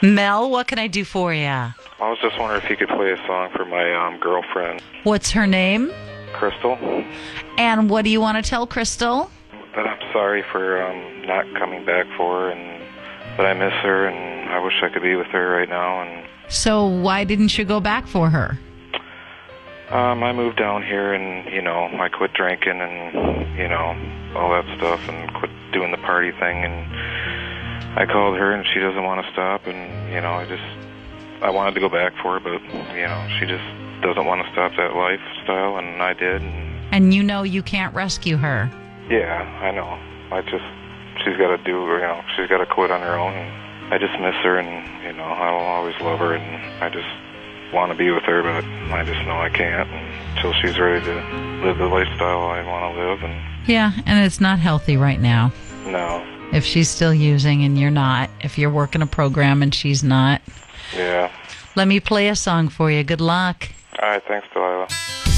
Mel, what can I do for you? I was just wondering if you could play a song for my girlfriend, What's her name? Crystal. And what do you want to tell Crystal? That I'm sorry for not coming back for her, and that I miss her, and I wish I could be with her right now. And So why didn't you go back for her? I moved down here, and I quit drinking, and all that stuff, and quit doing the party thing. And I called her, and she doesn't want to stop. And I wanted to go back for her, but she just doesn't want to stop that lifestyle, and I did. And you can't rescue her. Yeah, I know. She's got to she's got to quit on her own. And I just miss her, and I'll always love her, and I just want to be with her, but I just know I can't until she's ready to live the lifestyle I want to live. And Yeah, and it's not healthy right now. no. If she's still using and you're not, if you're working a program and she's not. Yeah. Let me play a song for you. Good luck. All right, thanks, Delilah.